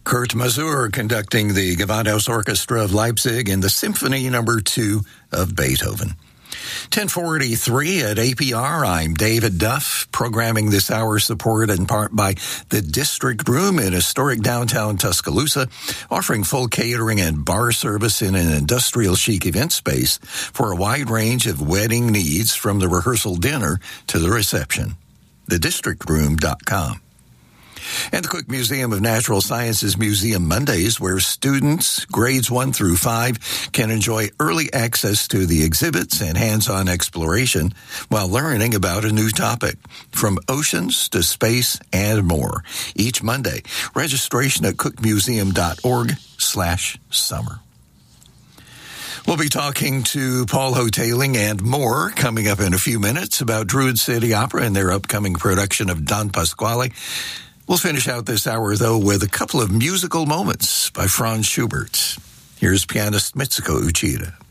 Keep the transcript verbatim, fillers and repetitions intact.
Kurt Masur conducting the Gewandhaus Orchestra of Leipzig in the Symphony Number Two of Beethoven. ten forty-three at A P R. I'm David Duff, programming this hour supported in part by the District Room in historic downtown Tuscaloosa, offering full catering and bar service in an industrial chic event space for a wide range of wedding needs from the rehearsal dinner to the reception. the district room dot com. And the Cook Museum of Natural Sciences Museum Mondays, where students, grades one through five, can enjoy early access to the exhibits and hands-on exploration while learning about a new topic, from oceans to space and more. Each Monday, registration at cookmuseum.org slash summer. We'll be talking to Paul Hotaling and more coming up in a few minutes about Druid City Opera and their upcoming production of Don Pasquale. We'll finish out this hour, though, with a couple of musical moments by Franz Schubert. Here's pianist Mitsuko Uchida.